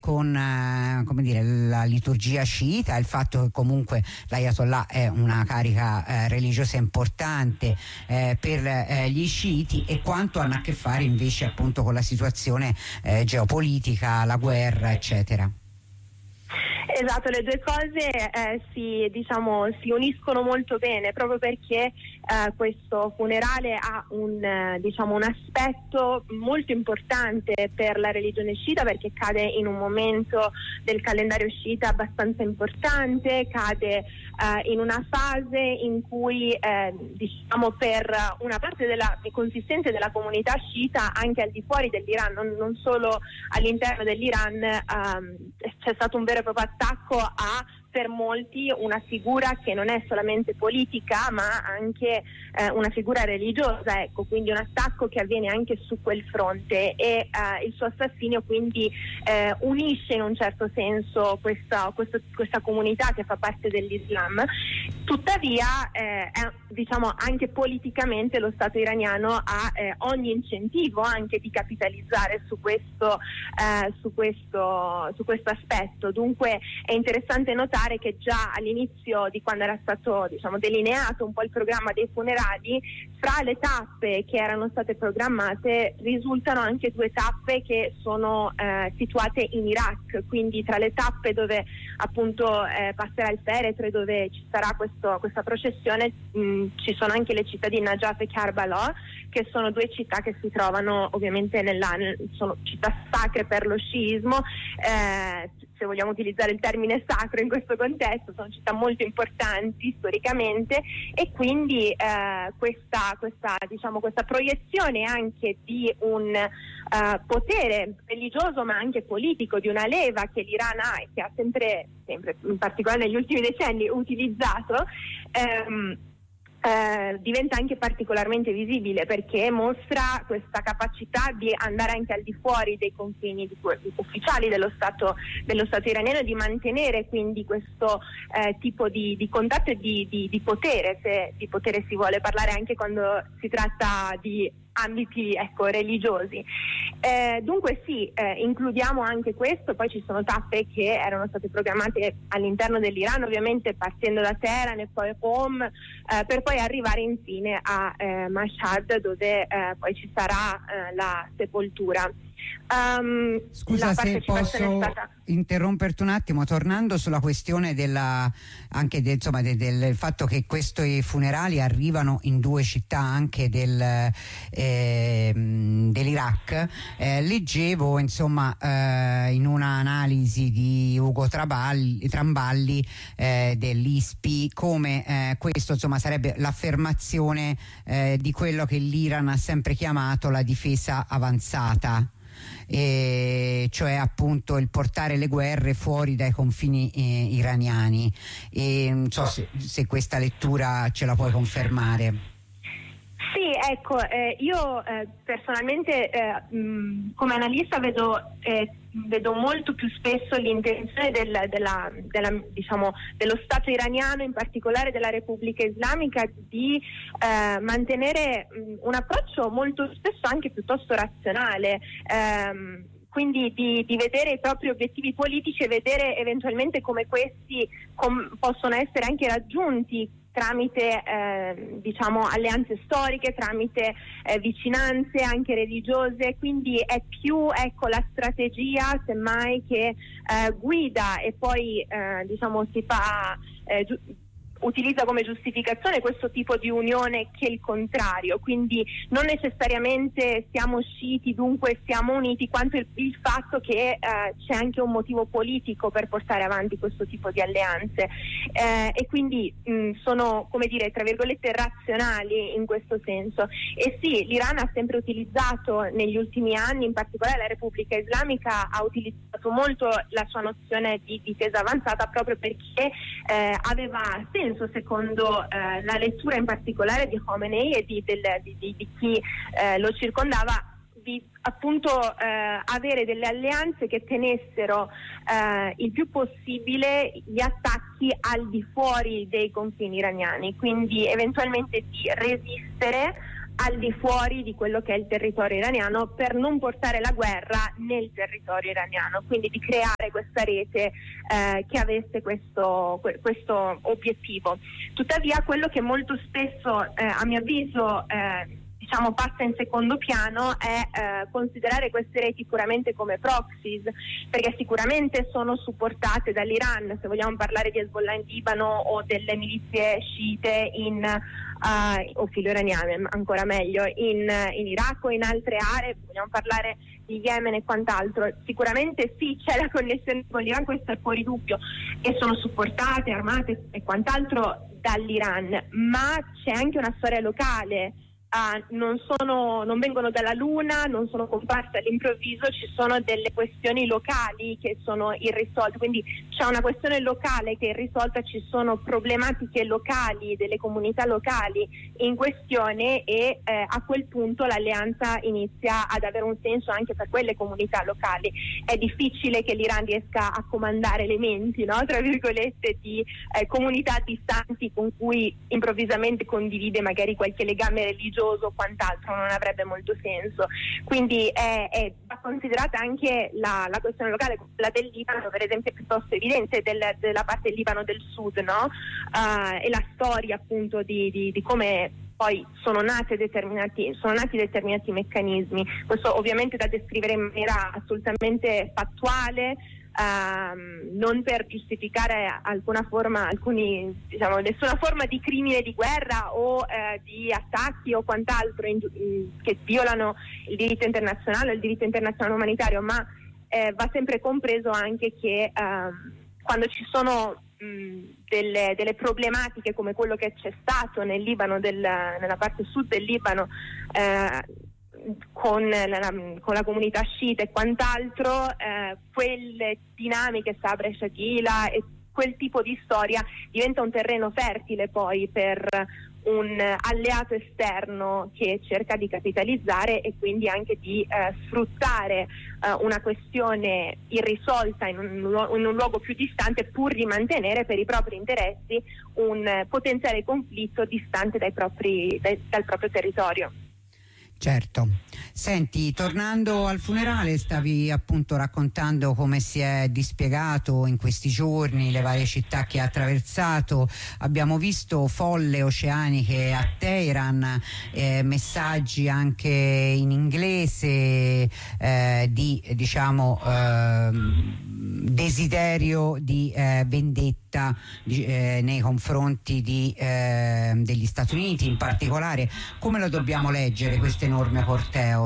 con come dire, la liturgia sciita, il fatto che comunque l'Ayatollah è una carica religiosa importante per gli sciiti, e quanto hanno a che fare invece appunto con la situazione geopolitica, la guerra, eccetera. Esatto, le due cose si uniscono molto bene, proprio perché questo funerale ha un aspetto molto importante per la religione sciita, perché cade in un momento del calendario sciita abbastanza importante, cade in una fase in cui per una parte della consistenza della comunità sciita anche al di fuori dell'Iran, non solo all'interno dell'Iran, c'è stato un vero e proprio attacco a, per molti, una figura che non è solamente politica ma anche una figura religiosa, ecco, quindi un attacco che avviene anche su quel fronte, e il suo assassinio quindi unisce in un certo senso questa comunità che fa parte dell'Islam. Tuttavia anche politicamente lo Stato iraniano ha ogni incentivo anche di capitalizzare su questo aspetto. Dunque è interessante notare che già all'inizio di quando era stato delineato un po' il programma dei funerali, fra le tappe che erano state programmate risultano anche 2 tappe che sono situate in Iraq, quindi tra le tappe dove appunto passerà il feretro e dove ci sarà questa processione ci sono anche le città di Najaf e Karbala, che sono 2 città che si trovano ovviamente sono città sacre per lo sciismo, se vogliamo utilizzare il termine sacro in questo contesto, sono città molto importanti storicamente, e quindi questa proiezione anche di un potere religioso ma anche politico, di una leva che l'Iran ha e che ha sempre in particolare negli ultimi decenni utilizzato, diventa anche particolarmente visibile, perché mostra questa capacità di andare anche al di fuori dei confini ufficiali dello Stato iraniano, di mantenere quindi questo tipo di contatto e di potere, se di potere si vuole parlare anche quando si tratta di ambiti religiosi. Dunque sì, includiamo anche questo. Poi ci sono tappe che erano state programmate all'interno dell'Iran, ovviamente partendo da Teheran e poi Qom, per poi arrivare infine a Mashhad, dove poi ci sarà la sepoltura. Scusa se posso interromperti un attimo, tornando sulla questione del fatto che questi funerali arrivano in 2 città anche dell'Iraq. Leggevo in un'analisi di Ugo Tramballi dell'ISPI come questo sarebbe l'affermazione di quello che l'Iran ha sempre chiamato la difesa avanzata, cioè appunto il portare le guerre fuori dai confini iraniani, e non so se questa lettura ce la puoi confermare. Sì, ecco, io personalmente come analista vedo molto più spesso l'intenzione dello Stato iraniano, in particolare della Repubblica Islamica, di mantenere un approccio molto spesso anche piuttosto razionale, quindi di vedere i propri obiettivi politici e vedere eventualmente come questi possono essere anche raggiunti tramite alleanze storiche, tramite vicinanze anche religiose. Quindi è più la strategia semmai che guida e poi si fa utilizza come giustificazione questo tipo di unione che il contrario. Quindi non necessariamente siamo sciiti dunque siamo uniti, quanto il fatto che c'è anche un motivo politico per portare avanti questo tipo di alleanze, e quindi sono, come dire, tra virgolette razionali in questo senso. E sì, l'Iran ha sempre utilizzato negli ultimi anni, in particolare la Repubblica Islamica ha utilizzato molto la sua nozione di difesa avanzata, proprio perché aveva senso, secondo la lettura in particolare di Khomeini e di chi lo circondava, di appunto avere delle alleanze che tenessero il più possibile gli attacchi al di fuori dei confini iraniani, quindi eventualmente di resistere al di fuori di quello che è il territorio iraniano, per non portare la guerra nel territorio iraniano, quindi di creare questa rete che avesse questo obiettivo. Tuttavia quello che molto spesso a mio avviso diciamo passa in secondo piano è considerare queste reti puramente come proxies, perché sicuramente sono supportate dall'Iran, se vogliamo parlare di Hezbollah in Libano o delle milizie sciite o filo-iraniane ancora meglio in Iraq o in altre aree, vogliamo parlare di Yemen e quant'altro. Sicuramente sì, c'è la connessione con l'Iran, questo è fuori dubbio, e sono supportate, armate e quant'altro dall'Iran, ma c'è anche una storia locale. Non vengono dalla luna, non sono comparse all'improvviso, ci sono delle questioni locali che sono irrisolte, quindi c'è una questione locale che è irrisolta, ci sono problematiche locali delle comunità locali in questione e a quel punto l'alleanza inizia ad avere un senso anche per quelle comunità locali. È difficile che l'Iran riesca a comandare le menti, no? Tra virgolette, di comunità distanti con cui improvvisamente condivide magari qualche legame religioso o quant'altro, non avrebbe molto senso. Quindi va considerata anche la questione locale, quella del Libano, per esempio, è piuttosto evidente della parte del Libano del sud, no? E la storia appunto di come poi sono nati determinati meccanismi. Questo ovviamente da descrivere in maniera assolutamente fattuale, non per giustificare nessuna forma di crimine di guerra o di attacchi o quant'altro che violano il diritto internazionale o il diritto internazionale umanitario, ma va sempre compreso anche che quando ci sono delle problematiche come quello che c'è stato nel Libano, nella parte sud del Libano, con la comunità sciita e quant'altro, quelle dinamiche, Sabra e Shatila e quel tipo di storia diventa un terreno fertile poi per un alleato esterno che cerca di capitalizzare e quindi anche di sfruttare una questione irrisolta in un luogo più distante, pur di mantenere per i propri interessi un potenziale conflitto distante dal proprio territorio. Certo. Senti, tornando al funerale, stavi appunto raccontando come si è dispiegato in questi giorni, le varie città che ha attraversato. Abbiamo visto folle oceaniche a Teheran, messaggi anche in inglese di desiderio di vendetta nei confronti degli Stati Uniti in particolare. Come lo dobbiamo leggere questo enorme corteo?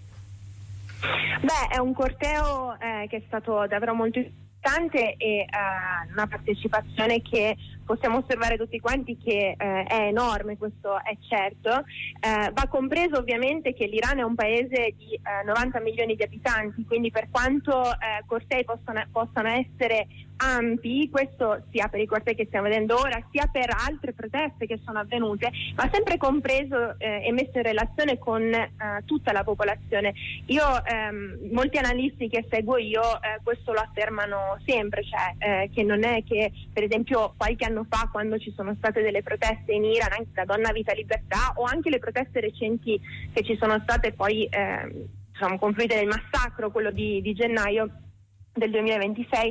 È un corteo che è stato davvero molto importante e una partecipazione che possiamo osservare tutti quanti che è enorme, questo è certo. Va compreso ovviamente che l'Iran è un paese di 90 milioni di abitanti, quindi per quanto cortei possano essere ampi, questo sia per i cortei che stiamo vedendo ora sia per altre proteste che sono avvenute, ma sempre compreso e messo in relazione con tutta la popolazione. Molti analisti che seguo io questo lo affermano sempre, cioè che non è che per esempio qualche anno fa, quando ci sono state delle proteste in Iran, anche da Donna Vita Libertà, o anche le proteste recenti che ci sono state poi confluite nel massacro, quello di gennaio del 2026,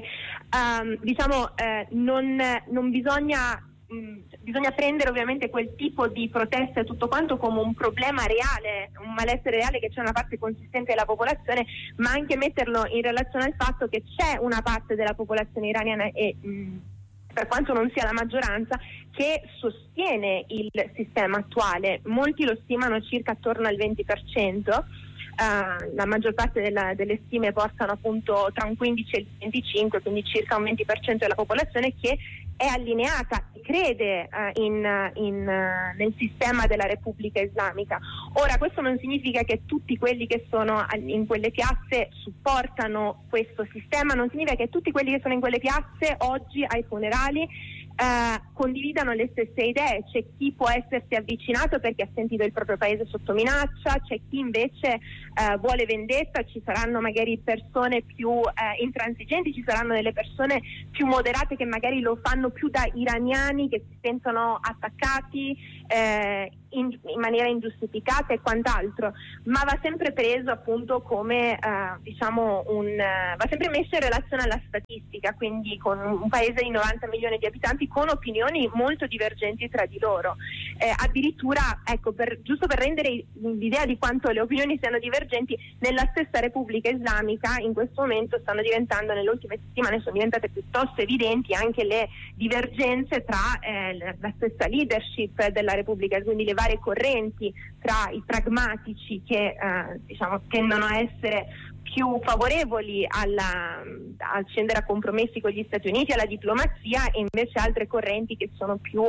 non bisogna prendere ovviamente quel tipo di proteste tutto quanto come un problema reale, un malessere reale, che c'è una parte consistente della popolazione, ma anche metterlo in relazione al fatto che c'è una parte della popolazione iraniana e per quanto non sia la maggioranza, che sostiene il sistema attuale. Molti lo stimano circa attorno al 20%. La maggior parte delle stime portano appunto tra un 15 e il 25, quindi circa un 20% della popolazione che è allineata e crede nel sistema della Repubblica Islamica. Ora, questo non significa che tutti quelli che sono in quelle piazze supportano questo sistema, non significa che tutti quelli che sono in quelle piazze oggi ai funerali condividano le stesse idee. C'è chi può essersi avvicinato perché ha sentito il proprio paese sotto minaccia, c'è chi invece vuole vendetta, ci saranno magari persone più intransigenti, ci saranno delle persone più moderate che magari lo fanno più da iraniani che si sentono attaccati. in maniera ingiustificata e quant'altro, ma va sempre preso appunto come va sempre messo in relazione alla statistica, quindi con un paese di 90 milioni di abitanti con opinioni molto divergenti tra di loro. Addirittura, ecco, giusto per rendere l'idea di quanto le opinioni siano divergenti, nella stessa Repubblica Islamica in questo momento stanno diventando, nelle ultime settimane sono diventate piuttosto evidenti anche le divergenze tra la stessa leadership della Repubblica, quindi le varie correnti tra i pragmatici che tendono a essere più favorevoli a scendere a compromessi con gli Stati Uniti, alla diplomazia, e invece altre correnti che sono più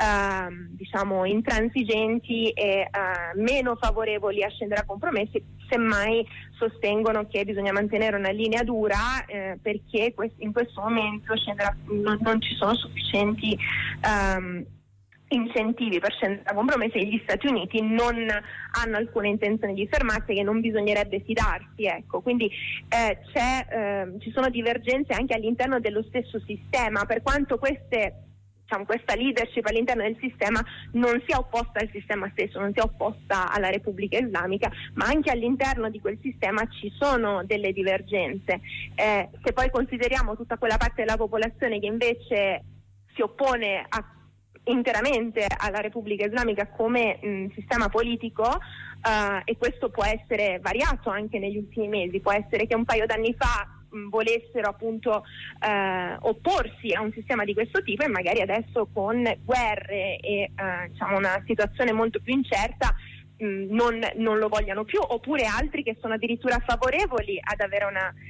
intransigenti e meno favorevoli a scendere a compromessi, semmai sostengono che bisogna mantenere una linea dura perché in questo momento non ci sono sufficienti incentivi per scendere a compromessi e gli Stati Uniti non hanno alcuna intenzione di fermarsi, che non bisognerebbe fidarsi, ecco. Quindi ci sono divergenze anche all'interno dello stesso sistema, per quanto questa leadership all'interno del sistema non sia opposta al sistema stesso, non sia opposta alla Repubblica Islamica, ma anche all'interno di quel sistema ci sono delle divergenze. Se poi consideriamo tutta quella parte della popolazione che invece si oppone interamente alla Repubblica Islamica come sistema politico, e questo può essere variato anche negli ultimi mesi, può essere che un paio d'anni fa volessero appunto opporsi a un sistema di questo tipo, e magari adesso con guerre e una situazione molto più incerta non lo vogliano più, oppure altri che sono addirittura favorevoli ad avere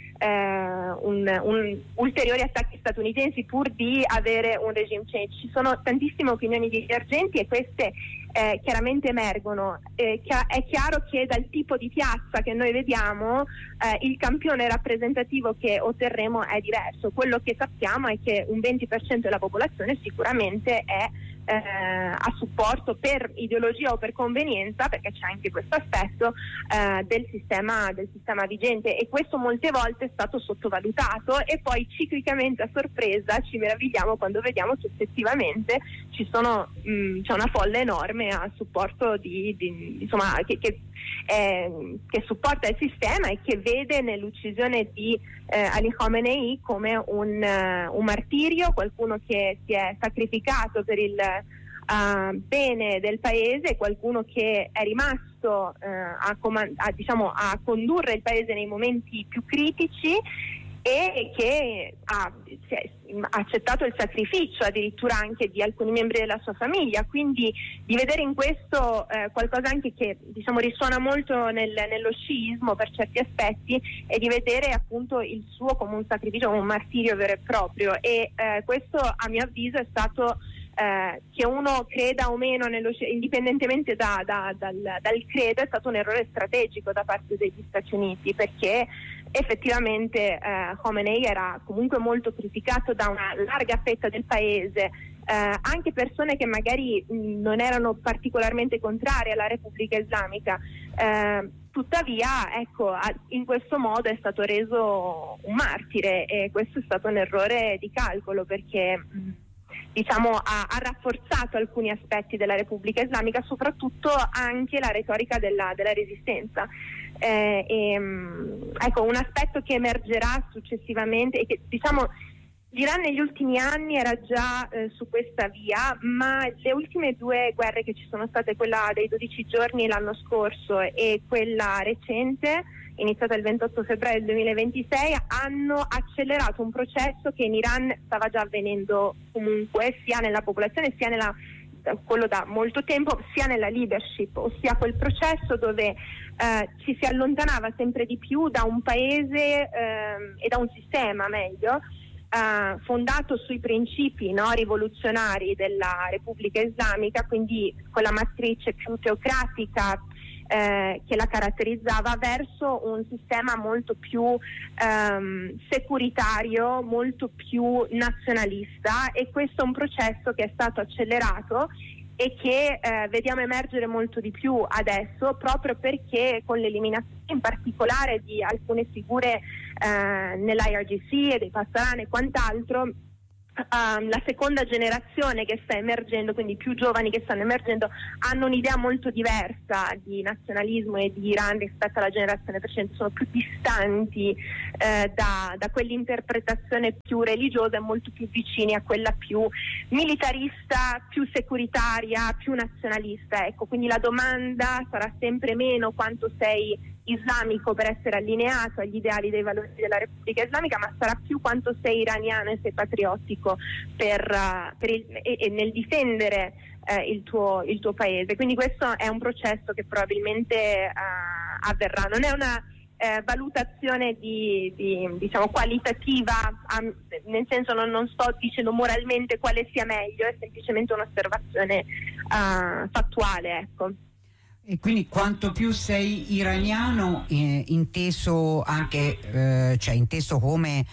ulteriori attacchi statunitensi pur di avere un regime change. Ci sono tantissime opinioni divergenti e queste chiaramente emergono. È chiaro che dal tipo di piazza che noi vediamo il campione rappresentativo che otterremo è diverso. Quello che sappiamo è che un 20% della popolazione sicuramente è a supporto per ideologia o per convenienza, perché c'è anche questo aspetto del sistema vigente, e questo molte volte è stato sottovalutato, e poi ciclicamente a sorpresa ci meravigliamo quando vediamo che effettivamente c'è una folla enorme a supporto che supporta il sistema e che vede nell'uccisione di Ali Khamenei come un martirio, qualcuno che si è sacrificato per il bene del paese, qualcuno che è rimasto a condurre il paese nei momenti più critici e che ha accettato il sacrificio addirittura anche di alcuni membri della sua famiglia, quindi di vedere in questo qualcosa anche che risuona molto nello sciismo per certi aspetti, e di vedere appunto il suo come un sacrificio, come un martirio vero e proprio, e questo a mio avviso è stato che uno creda o meno indipendentemente dal credo, è stato un errore strategico da parte degli Stati Uniti, perché effettivamente Khamenei era comunque molto criticato da una larga fetta del paese, anche persone che magari non erano particolarmente contrarie alla Repubblica Islamica. Tuttavia, ecco, in questo modo è stato reso un martire, e questo è stato un errore di calcolo, perché ha rafforzato alcuni aspetti della Repubblica Islamica, soprattutto anche la retorica della resistenza. Ecco, un aspetto che emergerà successivamente e che l'Iran negli ultimi anni era già su questa via, ma le ultime due guerre che ci sono state, quella dei 12 giorni l'anno scorso e quella recente, iniziata il 28 febbraio del 2026, hanno accelerato un processo che in Iran stava già avvenendo comunque, sia nella popolazione, sia quello da molto tempo, sia nella leadership, ossia quel processo dove ci si allontanava sempre di più da un paese e da un sistema, meglio, fondato sui principi rivoluzionari della Repubblica Islamica, quindi con la matrice più teocratica che la caratterizzava, verso un sistema molto più securitario, molto più nazionalista, e questo è un processo che è stato accelerato e che vediamo emergere molto di più adesso, proprio perché con l'eliminazione in particolare di alcune figure nell'IRGC e dei Pasdaran e quant'altro, la seconda generazione che sta emergendo, quindi più giovani che stanno emergendo, hanno un'idea molto diversa di nazionalismo e di Iran rispetto alla generazione precedente, sono più distanti da quell'interpretazione più religiosa e molto più vicini a quella più militarista, più securitaria, più nazionalista. Ecco, quindi la domanda sarà sempre meno quanto sei islamico per essere allineato agli ideali dei valori della Repubblica Islamica, ma sarà più quanto sei iraniano e sei patriottico nel difendere il tuo paese. Quindi questo è un processo che probabilmente avverrà. Non è una valutazione diciamo qualitativa, nel senso non sto dicendo moralmente quale sia meglio, è semplicemente un'osservazione fattuale, ecco. E quindi quanto più sei iraniano, inteso anche, cioè inteso come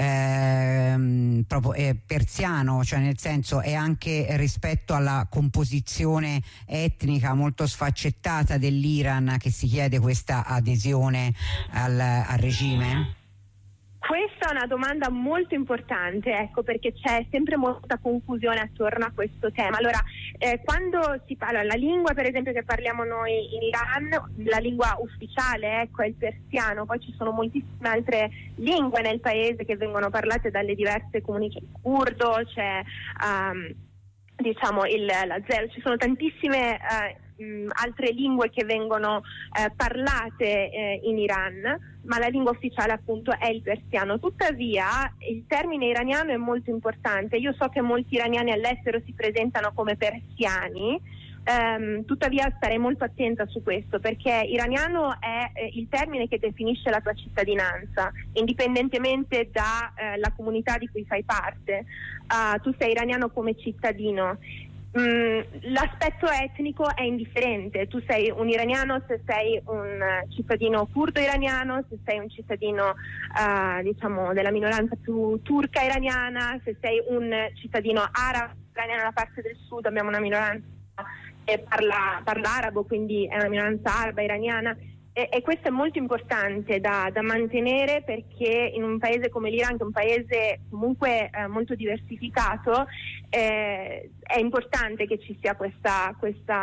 proprio persiano, cioè nel senso è anche rispetto alla composizione etnica molto sfaccettata dell'Iran che si chiede questa adesione al regime? Questa è una domanda molto importante, ecco, perché c'è sempre molta confusione attorno a questo tema. Allora, quando si parla la lingua, per esempio, che parliamo noi in Iran, la lingua ufficiale, ecco, è il persiano. Poi ci sono moltissime altre lingue nel paese che vengono parlate dalle diverse comunità. Il curdo, c'è diciamo l'azero, ci sono tantissime altre lingue che vengono parlate in Iran, ma la lingua ufficiale appunto è il persiano. Tuttavia il termine iraniano è molto importante. Io so che molti iraniani all'estero si presentano come persiani, tuttavia starei molto attenta su questo, perché iraniano è il termine che definisce la tua cittadinanza, indipendentemente dalla comunità di cui fai parte. Tu sei iraniano come cittadino. L'aspetto etnico è indifferente. Tu sei un iraniano se sei un cittadino curdo iraniano, se sei un cittadino diciamo della minoranza più turca iraniana, se sei un cittadino arabo iraniano. Nella parte del sud abbiamo una minoranza che parla arabo, quindi è una minoranza araba iraniana. E questo è molto importante da mantenere, perché in un paese come l'Iran, che è un paese comunque molto diversificato, è importante che ci sia questa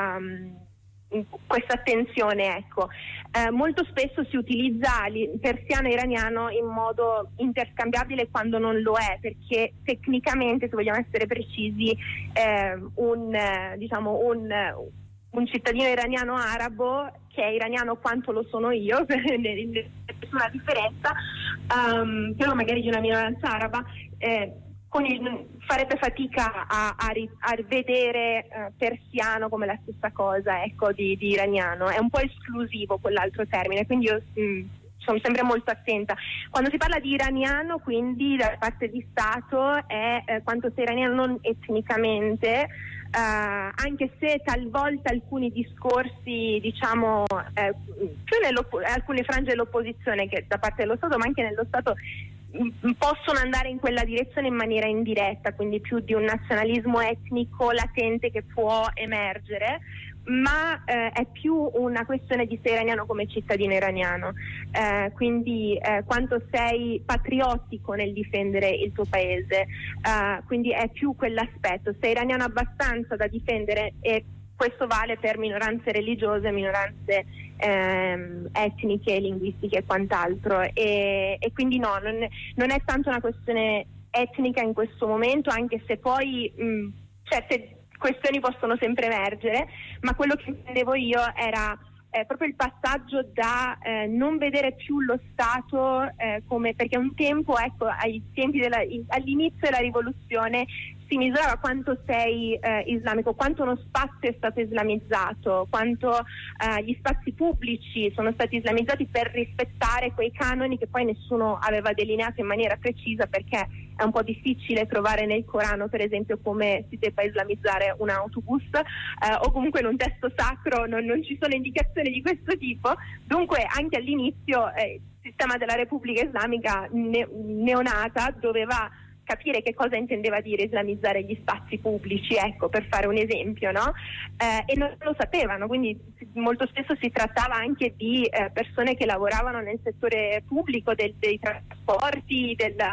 attenzione, ecco. Molto spesso si utilizza il persiano e iraniano in modo interscambiabile quando non lo è, perché tecnicamente, se vogliamo essere precisi, un cittadino iraniano arabo che è iraniano quanto lo sono io, nessuna differenza, però magari di una minoranza araba, farebbe fatica a vedere persiano come la stessa cosa, ecco, di iraniano. È un po' esclusivo quell'altro termine, quindi io sono sempre molto attenta. Quando si parla di iraniano, quindi da parte di Stato, è quanto sei iraniano non etnicamente, anche se talvolta alcuni discorsi, diciamo, più alcune frange dell'opposizione che da parte dello Stato, ma anche nello Stato, possono andare in quella direzione in maniera indiretta, quindi più di un nazionalismo etnico latente che può emergere, ma è più una questione di sei iraniano come cittadino iraniano, quindi quanto sei patriottico nel difendere il tuo paese, quindi è più quell'aspetto, sei iraniano abbastanza da difendere, e questo vale per minoranze religiose, minoranze etniche, linguistiche e quant'altro, e quindi no, non è tanto una questione etnica in questo momento, anche se poi certe questioni possono sempre emergere, ma quello che intendevo io era proprio il passaggio da non vedere più lo Stato come, perché un tempo, ecco, all'inizio della rivoluzione si misurava quanto sei islamico, quanto uno spazio è stato islamizzato, quanto gli spazi pubblici sono stati islamizzati per rispettare quei canoni che poi nessuno aveva delineato in maniera precisa, perché è un po' difficile trovare nel Corano, per esempio, come si debba islamizzare un autobus, o comunque in un testo sacro non ci sono indicazioni di questo tipo. Dunque anche all'inizio il sistema della Repubblica Islamica neonata doveva capire che cosa intendeva dire islamizzare gli spazi pubblici, ecco, per fare un esempio, no? E non lo sapevano, quindi molto spesso si trattava anche di persone che lavoravano nel settore pubblico dei trasporti,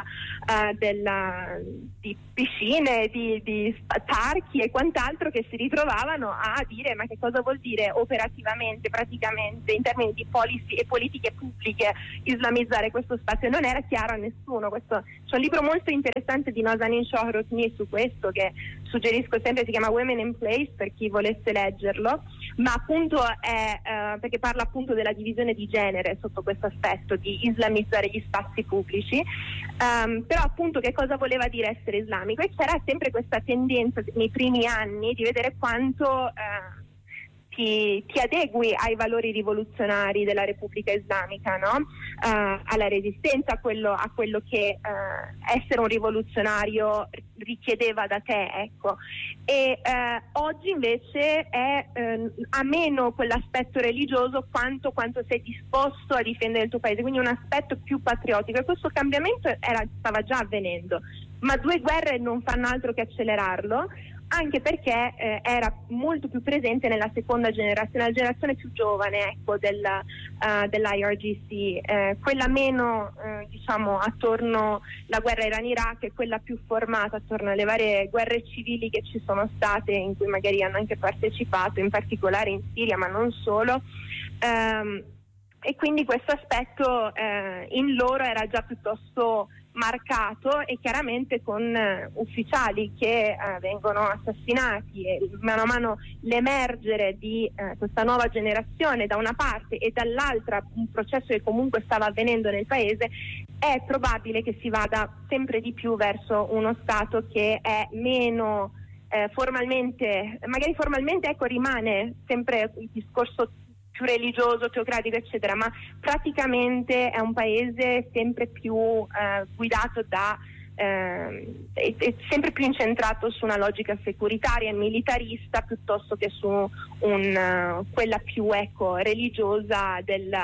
di piscine, di parchi e quant'altro, che si ritrovavano a dire ma che cosa vuol dire operativamente, praticamente, in termini di policy e politiche pubbliche, islamizzare questo spazio. Non era chiaro a nessuno. C'è un libro molto interessante di Nazanin Shohrozmi su questo, che suggerisco sempre, si chiama Women in Place, per chi volesse leggerlo, ma appunto è perché parla appunto della divisione di genere sotto questo aspetto di islamizzare gli spazi pubblici. Però appunto che cosa voleva dire essere islamico? E c'era sempre questa tendenza nei primi anni di vedere quanto ti adegui ai valori rivoluzionari della Repubblica Islamica, no? Alla resistenza, a quello che essere un rivoluzionario richiedeva da te, ecco. E oggi invece ha meno quell'aspetto religioso quanto sei disposto a difendere il tuo paese, quindi un aspetto più patriottico, e questo cambiamento stava già avvenendo, ma 2 guerre non fanno altro che accelerarlo, anche perché era molto più presente nella seconda generazione, la generazione più giovane, ecco, dell'IRGC, quella meno diciamo attorno alla guerra Iran-Iraq, e quella più formata attorno alle varie guerre civili che ci sono state, in cui magari hanno anche partecipato, in particolare in Siria, ma non solo. E quindi questo aspetto in loro era già piuttosto marcato, e chiaramente con ufficiali che vengono assassinati, e mano a mano l'emergere di questa nuova generazione da una parte, e dall'altra un processo che comunque stava avvenendo nel paese, è probabile che si vada sempre di più verso uno Stato che è meno formalmente, magari formalmente, ecco, rimane sempre il discorso più religioso, teocratico, eccetera, ma praticamente è un paese sempre più guidato è sempre più incentrato su una logica securitaria e militarista, piuttosto che su quella più, ecco, religiosa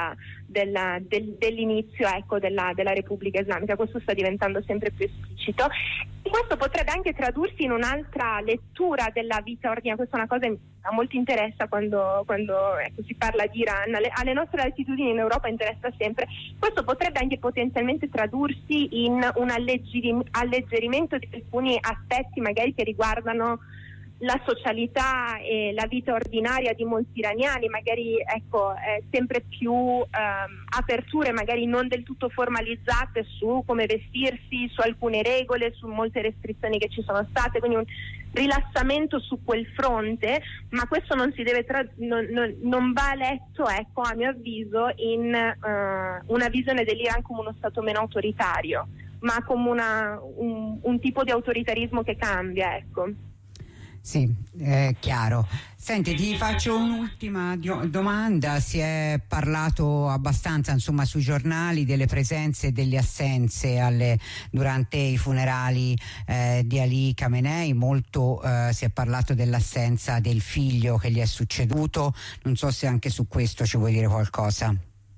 dell'inizio, ecco, della Repubblica Islamica. Questo sta diventando sempre più esplicito, e questo potrebbe anche tradursi in un'altra lettura della vita ordinaria. Questa è una cosa che mi molto interessa quando ecco, si parla di Iran. Alle nostre latitudini in Europa interessa sempre. Questo potrebbe anche potenzialmente tradursi in un alleggerimento di alcuni aspetti magari che riguardano la socialità e la vita ordinaria di molti iraniani, magari, ecco, sempre più aperture magari non del tutto formalizzate su come vestirsi, su alcune regole, su molte restrizioni che ci sono state, quindi un rilassamento su quel fronte, ma questo non si deve non va letto, ecco, a mio avviso, in una visione dell'Iran come uno stato meno autoritario, ma come un tipo di autoritarismo che cambia, ecco. Sì, è chiaro. Senti, ti faccio un'ultima domanda. Si è parlato abbastanza, insomma, sui giornali delle presenze e delle assenze durante i funerali di Ali Khamenei. Molto si è parlato dell'assenza del figlio che gli è succeduto. Non so se anche su questo ci vuoi dire qualcosa.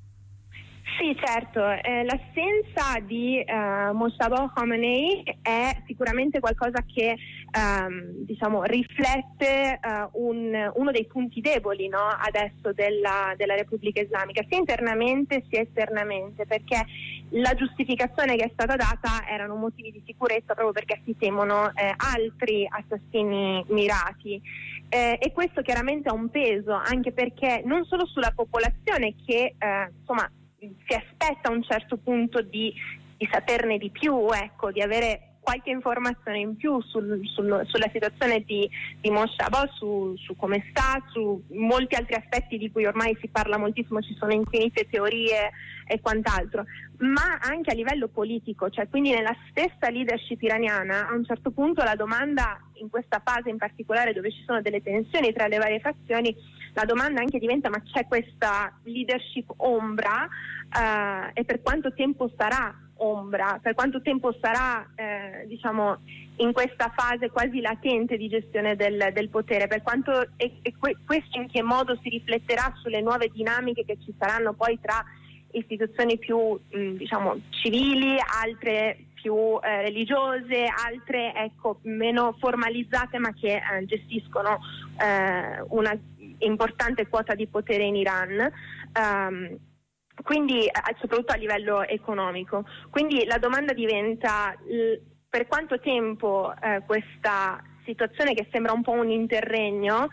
Sì, certo, l'assenza di Mojtaba Khamenei è sicuramente qualcosa che diciamo riflette uno dei punti deboli, no, adesso della Repubblica Islamica, sia internamente sia esternamente, perché la giustificazione che è stata data erano motivi di sicurezza, proprio perché si temono altri assassini mirati. E questo chiaramente ha un peso, anche perché non solo sulla popolazione che insomma si aspetta a un certo punto di saperne di più, ecco, di avere qualche informazione in più sulla situazione di Mojtaba, su come sta, su molti altri aspetti di cui ormai si parla moltissimo, ci sono infinite teorie e quant'altro, ma anche a livello politico, cioè quindi nella stessa leadership iraniana. A un certo punto la domanda, in questa fase in particolare dove ci sono delle tensioni tra le varie fazioni, la domanda anche diventa: ma c'è questa leadership ombra, e per quanto tempo sarà ombra, per quanto tempo sarà diciamo in questa fase quasi latente di gestione del potere, per quanto questo in che modo si rifletterà sulle nuove dinamiche che ci saranno poi tra istituzioni più diciamo civili, altre più religiose, altre ecco meno formalizzate ma che gestiscono una importante quota di potere in Iran. Quindi soprattutto a livello economico. Quindi la domanda diventa per quanto tempo questa situazione, che sembra un po' un interregno,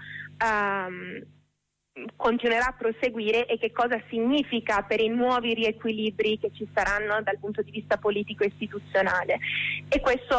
continuerà a proseguire, e che cosa significa per i nuovi riequilibri che ci saranno dal punto di vista politico e istituzionale. E questo